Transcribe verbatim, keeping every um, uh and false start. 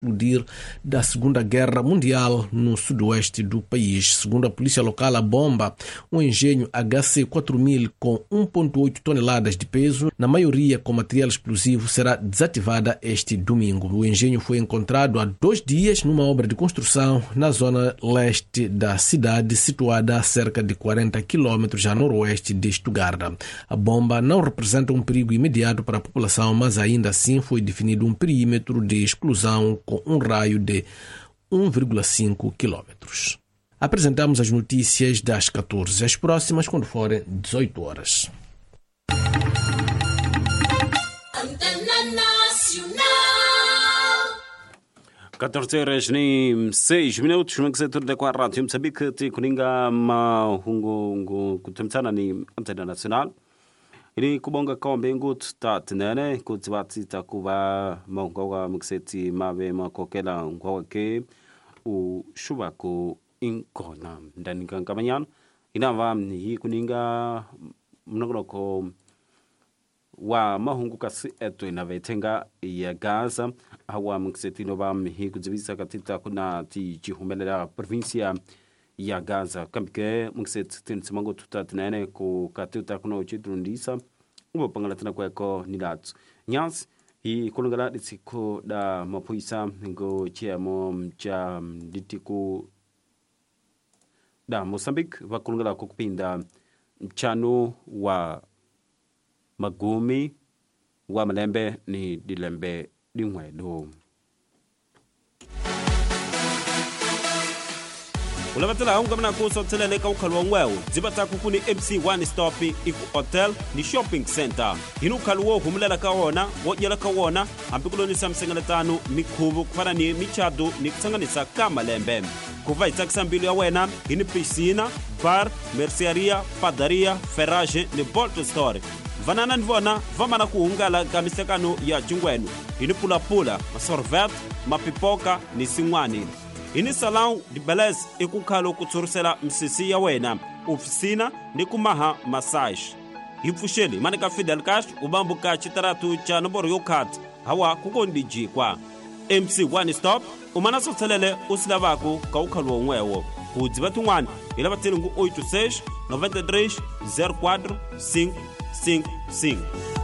explodir da Segunda Guerra Mundial no sudoeste do país. Segundo a polícia local, a bomba, um engenho H C quatro mil com um vírgula oito toneladas de peso, na maioria com material explosivo, será desativada este domingo. O engenho foi encontrado há dois dias numa obra de construção na zona leste da cidade, situada a cerca de quarenta quilômetros a noroeste de Stuttgart. A bomba não representa um perigo imediato para a população, mas ainda assim foi definido um perímetro de exclusão com um raio de um vírgula cinco quilômetros. Apresentamos as notícias das catorze, as próximas quando forem dezoito horas. catorze horas nem seis minutos no setor da Rádio Moçambique te kuninga mahungu kutumtana ni Antena Nacional ili kubonga kombe ngut ta tenene kutswati ta kuba mongoga mkseti mabe makokela ngwa ke u shubako inkona ndani kankamanyan inava hi kuninga mnogoko wa mahungu kasi eto inavetenga ya Gaza hawa mksetino ba mhi kuzibisa katita kuna ti jihumelela provincia ya Gaza kampike mkset tinsimango tutatnene ku katita kuna uchidrundisa ubo pangalatana kweko nilatu nyans hi kulungala ditsiko da mapuisa ngo chiamo cha ditiku da Mozambique vakulungala kukupinda mchano wa magumi wa malembe ni dilembe dingwedo ulavatela unga mna kuso telele ka ukhalwa ngwewo zibata kukuni M C one stop iku hotel ni shopping center inu khalwo humulela ka wona wojela ka wona ampikuloni samsengela tano mikhubu kufana ni michado ni kutsanganisa ka malembe kuva itsakisa mbilu ya wena ini piscina bar merceria padaria ferrage ni bolt store vanana nivona vamana kuhungala ka misekano ya jingwenu ini pula-pula masorvet mapipoka ni sin'wani ini salão de beleza ikukhalo kutsurisela msisi ya wena oficina ni kumaha massage hipfuxeli manika Fidel Castro ubambu ka chitaratu cha nomboro yo khat hawa kukondijikwa M C one stop umana sotselele usilavako ka ukhalwa ngwewo kudziva tin'wana ilava tselingu oito seis nove três zero quatro cinco cinco cinco.